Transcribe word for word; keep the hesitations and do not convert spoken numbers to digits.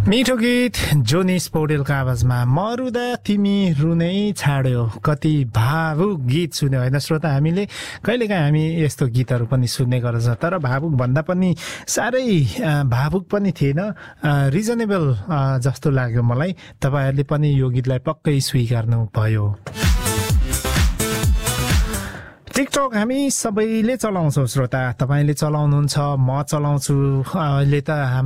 मिठो गीत जोनिस पौडेलको आवाजमा मरुदा तिमी रुनै छाड्यो। कति भावुक गीत सुन्यो होइन श्रोता। हामीले कहिलेकाहीँ हामी यस्तो गीतहरू पनि सुन्ने गर्छ, तर भावुक भन्दा पनि साह्रै भावुक पनि थिएन, रिजनेबल जस्तो लाग्यो मलाई। तपाईँहरूले पनि यो गीतलाई पक्कै स्वीकार्नु भयो। टिकटक हामी सबैले चलाउँछौँ श्रोता। तपाईँले चलाउनुहुन्छ, म चलाउँछु। अहिले त